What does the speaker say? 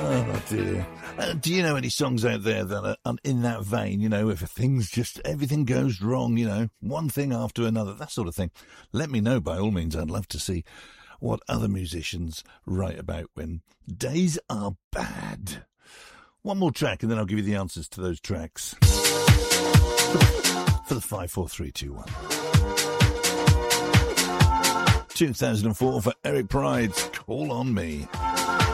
Oh, dear. Do you know any songs out there that are in that vein, if everything goes wrong, one thing after another, that sort of thing? Let me know, by all means. I'd love to see what other musicians write about when days are bad. One more track, and then I'll give you the answers to those tracks. For the 54321. 2004 for Eric Pride's Call on Me.